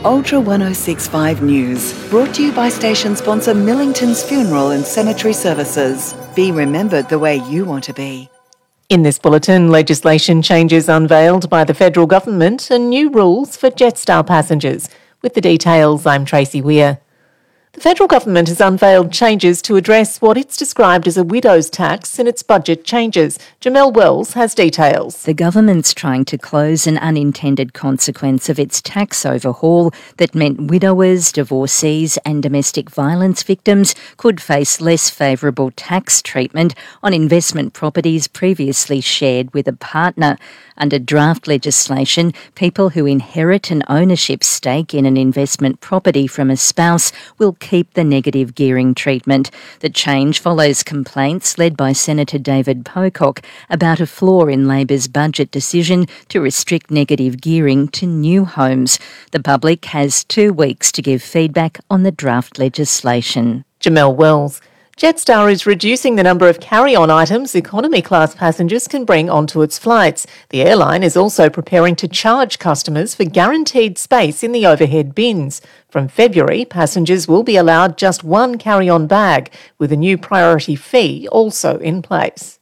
Ultra 1065 News, brought to you by station sponsor Millington's Funeral and Cemetery Services. Be remembered the way you want to be. In this bulletin, legislation changes unveiled by the federal government and new rules for Jetstar passengers. With the details, I'm Tracy Weir. The federal government has unveiled changes to address what it's described as a widow's tax in its budget changes. Jamelle Wells has details. The government's trying to close an unintended consequence of its tax overhaul that meant widowers, divorcees and domestic violence victims could face less favourable tax treatment on investment properties previously shared with a partner. Under draft legislation, people who inherit an ownership stake in an investment property from a spouse will keep the negative gearing treatment. The change follows complaints led by Senator David Pocock about a flaw in Labor's budget decision to restrict negative gearing to new homes. The public has 2 weeks to give feedback on the draft legislation. Jamelle Wells. Jetstar is reducing the number of carry-on items economy class passengers can bring onto its flights. The airline is also preparing to charge customers for guaranteed space in the overhead bins. From February, passengers will be allowed just 1 carry-on bag, with a new priority fee also in place.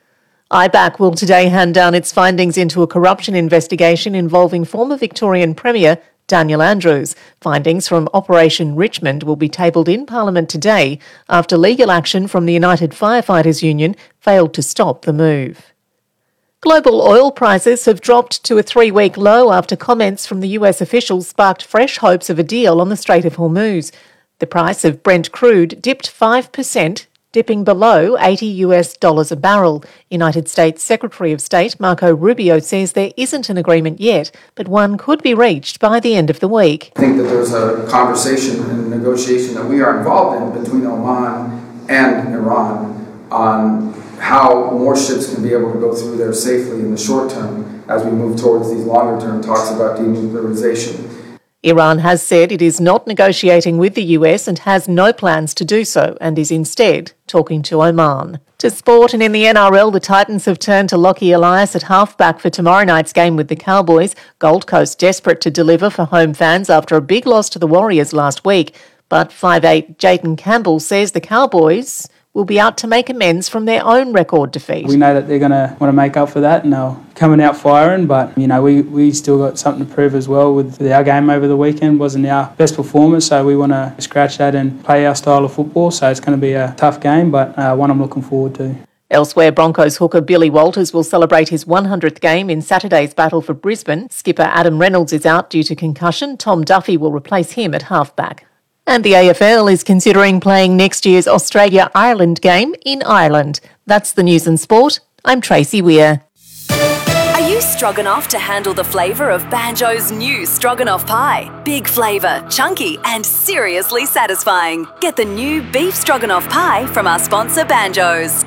IBAC will today hand down its findings into a corruption investigation involving former Victorian Premier Daniel Andrews. Findings from Operation Richmond will be tabled in Parliament today after legal action from the United Firefighters Union failed to stop the move. Global oil prices have dropped to a 3-week low after comments from the US officials sparked fresh hopes of a deal on the Strait of Hormuz. The price of Brent crude dipped 5%, dipping below $80 a barrel. United States Secretary of State Marco Rubio says there isn't an agreement yet, but one could be reached by the end of the week. I think that there's a conversation and negotiation that we are involved in between Oman and Iran on how more ships can be able to go through there safely in the short term as we move towards these longer term talks about denuclearization. Iran has said it is not negotiating with the US and has no plans to do so, and is instead talking to Oman. To sport, and in the NRL, the Titans have turned to Lockie Elias at halfback for tomorrow night's game with the Cowboys. Gold Coast desperate to deliver for home fans after a big loss to the Warriors last week. But 5'8" Jayden Campbell says the Cowboys will be out to make amends from their own record defeat. We know that they're going to want to make up for that and they're coming out firing, but we still got something to prove as well. With our game over the weekend wasn't our best performance, so we want to scratch that and play our style of football. So it's going to be a tough game, but one I'm looking forward to. Elsewhere, Broncos hooker Billy Walters will celebrate his 100th game in Saturday's battle for Brisbane. Skipper Adam Reynolds is out due to concussion. Tom Duffy will replace him at halfback. And the AFL is considering playing next year's Australia-Ireland game in Ireland. That's the news and sport. I'm Tracy Weir. Are you stroganoff to handle the flavour of Banjo's new stroganoff pie? Big flavour, chunky and seriously satisfying. Get the new beef stroganoff pie from our sponsor Banjo's.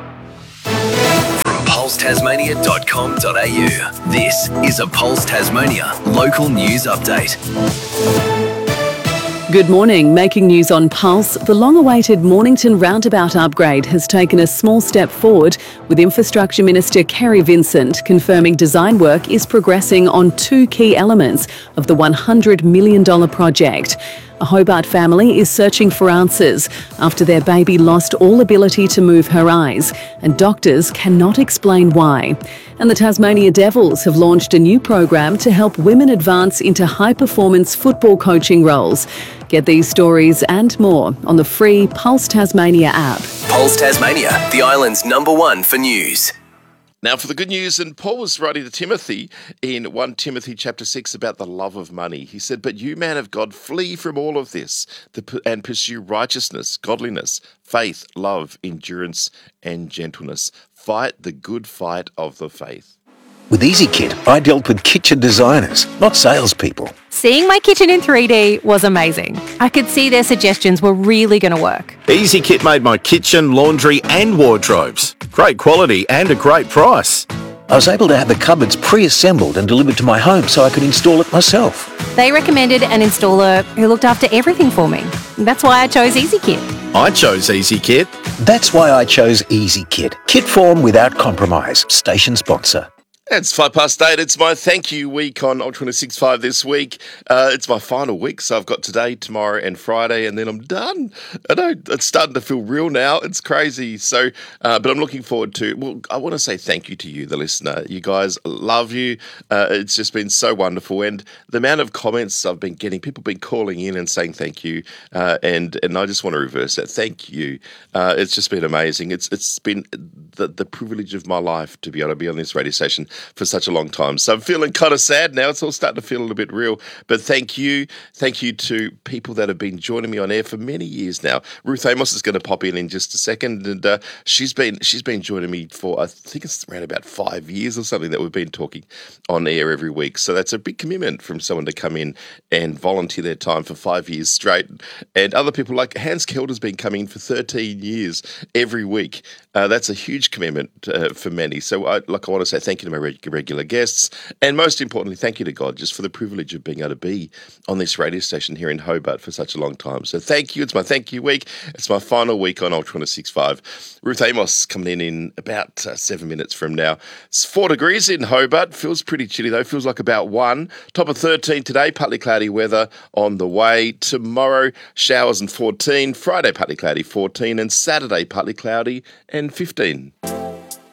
From pulsetasmania.com.au, this is a Pulse Tasmania local news update. Good morning. Making news on Pulse, the long-awaited Mornington roundabout upgrade has taken a small step forward, with Infrastructure Minister Kerry Vincent confirming design work is progressing on 2 key elements of the $100 million project. A Hobart family is searching for answers after their baby lost all ability to move her eyes, and doctors cannot explain why. And the Tasmania Devils have launched a new program to help women advance into high-performance football coaching roles. Get these stories and more on the free Pulse Tasmania app. Pulse Tasmania, the island's #1 for news. Now for the good news, and Paul was writing to Timothy in 1 Timothy chapter 6 about the love of money. He said, "But you, man of God, flee from all of this and pursue righteousness, godliness, faith, love, endurance, and gentleness. Fight the good fight of the faith." With EasyKit, I dealt with kitchen designers, not salespeople. Seeing my kitchen in 3D was amazing. I could see their suggestions were really going to work. EasyKit made my kitchen, laundry and wardrobes. Great quality and a great price. I was able to have the cupboards pre-assembled and delivered to my home so I could install it myself. They recommended an installer who looked after everything for me. That's why I chose EasyKit. I chose EasyKit. That's why I chose EasyKit. Kit form without compromise. Station sponsor. It's 8:05. It's my thank you week on Ultra 1065 this week. It's my final week, so I've got today, tomorrow, and Friday, and then I'm done. I know it's starting to feel real now. It's crazy. So, but I'm looking forward to. Well, I want to say thank you to you, the listener. You guys, love you. It's just been so wonderful, and the amount of comments I've been getting, people have been calling in and saying thank you, and I just want to reverse that. Thank you. It's just been amazing. It's been the privilege of my life to be able to be on this radio station for such a long time. So I'm feeling kind of sad now. It's all starting to feel a little bit real. But thank you. Thank you to people that have been joining me on air for many years now. Ruth Amos is going to pop in just a second. And she's been joining me for, I think it's around about 5 years or something that we've been talking on air every week. So that's a big commitment from someone to come in and volunteer their time for 5 years straight. And other people like Hans Kelder's been coming in for 13 years every week. That's a huge commitment for many. So I want to say thank you to my regular guests, and most importantly, thank you to God just for the privilege of being able to be on this radio station here in Hobart for such a long time. So thank you. It's my thank you week. It's my final week on Ultra 1065. Ruth Amos coming in about 7 minutes from now. It's 4 degrees in Hobart. Feels pretty chilly though. Feels like about 1. Top of 13 today. Partly cloudy weather on the way. Tomorrow, showers and 14. Friday, partly cloudy 14. And Saturday, partly cloudy and 15.